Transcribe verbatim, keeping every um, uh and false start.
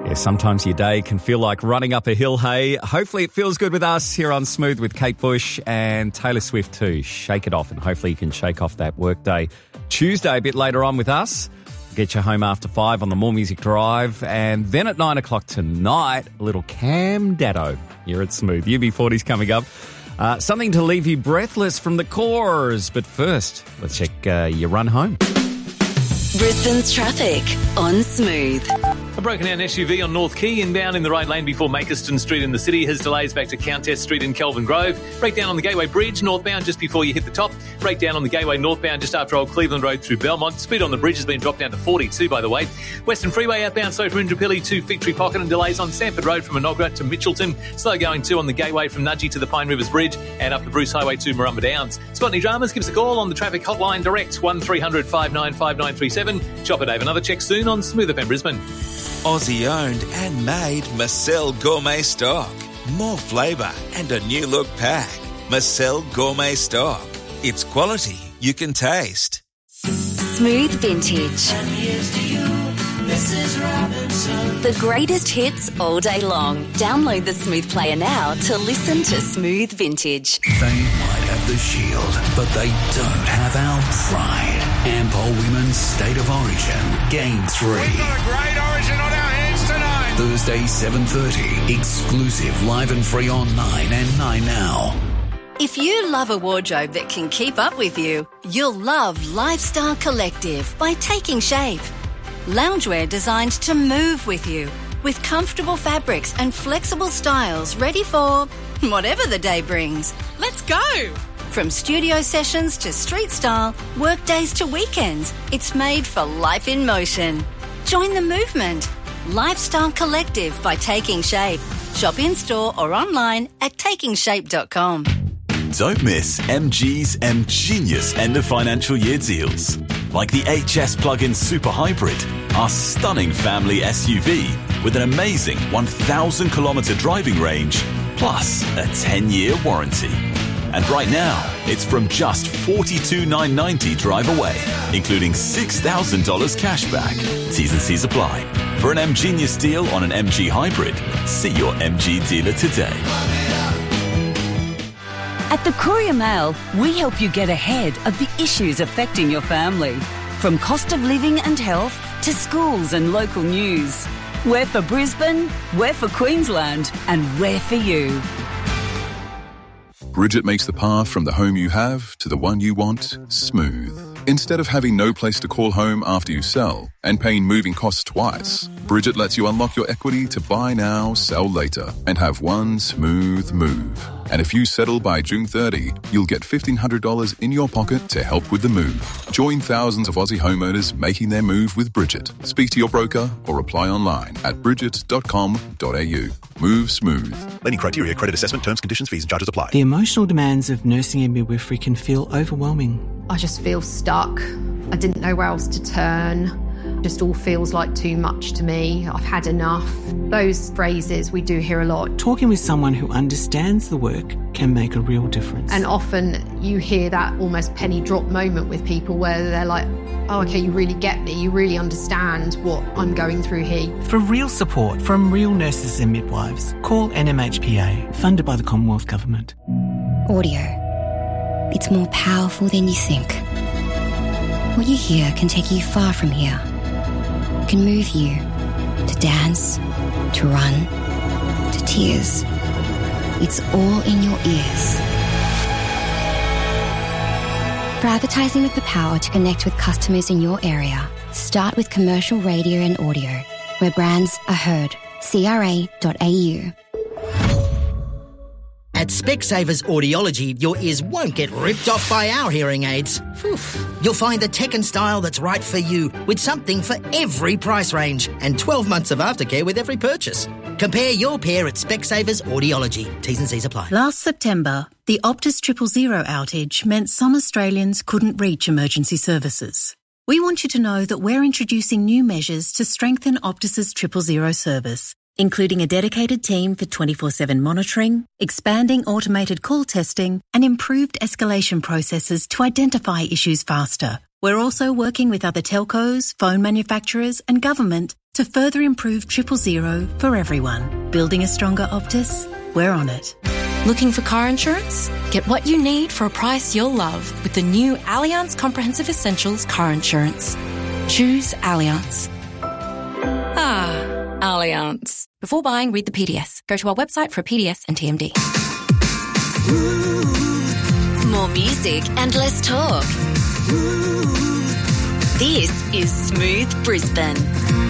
Yeah, sometimes your day can feel like running up a hill, hey. Hopefully it feels good with us here on Smooth with Kate Bush and Taylor Swift too. Shake it off, and hopefully you can shake off that work day. Tuesday a bit later on with us. Get you home after five on the More Music Drive. And then at nine o'clock tonight, a little Cam Daddo here at Smooth. U B forty's coming up. Uh, something to leave you breathless from the cores. But first, let's check uh, your run home. Brisbane's traffic on Smooth. A broken down S U V on North Quay inbound in the right lane before Makerston Street in the city has delays back to Countess Street in Kelvin Grove. Breakdown on the Gateway Bridge northbound just before you hit the top. Breakdown on the Gateway northbound just after Old Cleveland Road through Belmont. Speed on the bridge has been dropped down to forty-two, by the way. Western Freeway outbound slow from Indooroopilly to Victory Pocket, and delays on Sanford Road from Enoggera to Mitchelton. Slow going too on the Gateway from Nudgee to the Pine Rivers Bridge and up the Bruce Highway to Murrumba Downs. Spot any dramas? Give us a call on the traffic hotline direct one three hundred five nine five nine three seven. Chopper Dave, another check soon on Smooth F M Brisbane. Aussie owned and made Marcel Gourmet Stock. More flavour and a new look pack. Marcel Gourmet Stock. It's quality you can taste. Smooth Vintage. And here's to you, Missus Robinson. The greatest hits all day long. Download the Smooth Player now to listen to Smooth Vintage. They might have the shield, but they don't have our pride. Ampol Women's State of Origin, Game three. We've got a great origin on our hands tonight. Thursday, seven thirty. Exclusive, live and free on Nine and Nine Now. If you love a wardrobe that can keep up with you, you'll love Lifestyle Collective by Taking Shape. Loungewear designed to move with you, with comfortable fabrics and flexible styles ready for whatever the day brings. Let's go! From studio sessions to street style, work days to weekends, it's made for life in motion. Join the movement. Lifestyle Collective by Taking Shape. Shop in store or online at taking shape dot com. Don't miss M G's M Genius end of financial year deals. Like the H S Plug-in Super Hybrid, our stunning family S U V with an amazing one thousand kilometre driving range, plus a ten-year warranty. And right now, it's from just forty-two thousand nine hundred ninety dollars drive away, including six thousand dollars cash back. T's and C's apply. For an M Genius deal on an M G Hybrid, see your M G dealer today. At the Courier Mail, we help you get ahead of the issues affecting your family. From cost of living and health to schools and local news. We're for Brisbane, we're for Queensland, and we're for you. Bridget makes the path from the home you have to the one you want smooth. Instead of having no place to call home after you sell and paying moving costs twice, Bridget lets you unlock your equity to buy now, sell later, and have one smooth move. And if you settle by June thirtieth, you'll get fifteen hundred dollars in your pocket to help with the move. Join thousands of Aussie homeowners making their move with Bridget. Speak to your broker or apply online at bridget dot com dot a u. Move smooth. Lending criteria, credit assessment, terms, conditions, fees and charges apply. The emotional demands of nursing and midwifery can feel overwhelming. I just feel stuck. I didn't know where else to turn. Just all feels like too much to me. I've had enough. Those phrases we do hear a lot. Talking with someone who understands the work can make a real difference. And often you hear that almost penny drop moment with people where they're like, oh, okay, you really get me. You really understand what I'm going through here. For real support from real nurses and midwives, call N M H P A, funded by the Commonwealth Government. Audio. It's more powerful than you think. What you hear can take you far from here. It can move you to dance, to run, to tears. It's all in your ears. For advertising with the power to connect with customers in your area, start with commercial radio and audio, where brands are heard. C R A dot A U. At Specsavers Audiology, your ears won't get ripped off by our hearing aids. Oof. You'll find the tech and style that's right for you, with something for every price range and twelve months of aftercare with every purchase. Compare your pair at Specsavers Audiology. T's and C's apply. Last September, the Optus Triple Zero outage meant some Australians couldn't reach emergency services. We want you to know that we're introducing new measures to strengthen Optus's Triple Zero service, including a dedicated team for twenty-four seven monitoring, expanding automated call testing, and improved escalation processes to identify issues faster. We're also working with other telcos, phone manufacturers and government to further improve triple zero for everyone. Building a stronger Optus? We're on it. Looking for car insurance? Get what you need for a price you'll love with the new Allianz Comprehensive Essentials car insurance. Choose Allianz. Ah, Allianz. Before buying, read the P D S. Go to our website for a P D S and T M D. More music and less talk. This is Smooth Brisbane.